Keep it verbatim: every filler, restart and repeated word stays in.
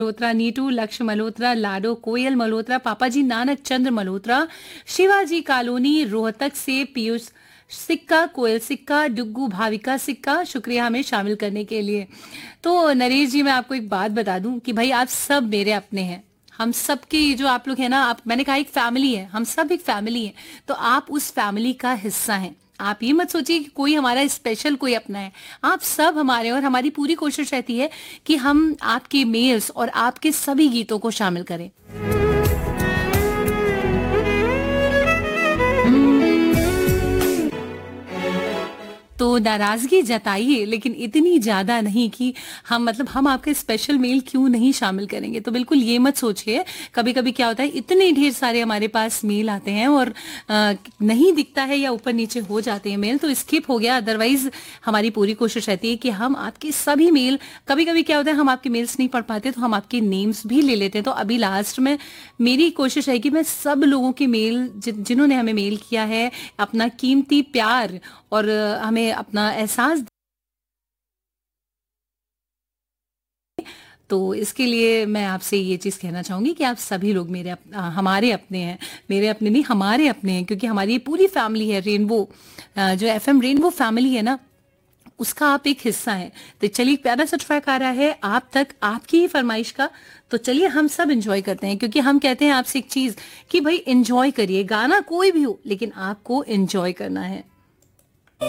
मल्होत्रा, नीटू, लक्ष्य मल्होत्रा, लाडो, कोयल मल्होत्रा, पापाजी नानक चंद्र मल्होत्रा, शिवाजी कॉलोनी, रोहतक से पीयूष सिक्का, कोयल सिक्का, डुग्गू, भाविका सिक्का, शुक्रिया हमें शामिल करने के लिए। तो नरेश जी, मैं आपको एक बात बता दूं कि भाई आप सब मेरे अपने हैं। हम सब के जो आप लोग हैं ना, आप मैंने कहा एक फैमिली है, हम सब एक फैमिली है, तो आप उस फैमिली का हिस्सा हैं। आप ये मत सोचिए कि कोई हमारा स्पेशल कोई अपना है, आप सब हमारे। और हमारी पूरी कोशिश रहती है कि हम आपके मेल्स और आपके सभी गीतों को शामिल करें। तो नाराजगी जताइए, लेकिन इतनी ज्यादा नहीं कि हम मतलब हम आपके स्पेशल मेल क्यों नहीं शामिल करेंगे। तो बिल्कुल ये मत सोचिए। कभी कभी क्या होता है, इतने ढेर सारे हमारे पास मेल आते हैं और आ, नहीं दिखता है या ऊपर नीचे हो जाते हैं मेल, तो स्किप हो गया। अदरवाइज हमारी पूरी कोशिश रहती है कि हम आपके सभी मेल, कभी कभी क्या होता है हम आपके मेल्स नहीं पढ़ पाते तो हम आपके नेम्स भी ले लेते हैं। तो अभी लास्ट में मेरी कोशिश है कि मैं सब लोगों के मेल, जिन्होंने हमें मेल किया है, अपना कीमती प्यार और हमें अपना एहसास, तो इसके लिए मैं आपसे ये चीज कहना चाहूंगी कि आप सभी लोग मेरे अप, हमारे अपने हैं। मेरे अपने नहीं, हमारे अपने हैं, क्योंकि हमारी ये पूरी फैमिली है। रेनबो जो एफएम रेनबो फैमिली है ना, उसका आप एक हिस्सा है। तो चलिए, प्यारा सा ट्रैक आ रहा है आप तक, आपकी ही फरमाइश का। तो चलिए हम सब एंजॉय करते हैं, क्योंकि हम कहते हैं आपसे एक चीज कि भाई एंजॉय करिए, गाना कोई भी हो लेकिन आपको एंजॉय करना है।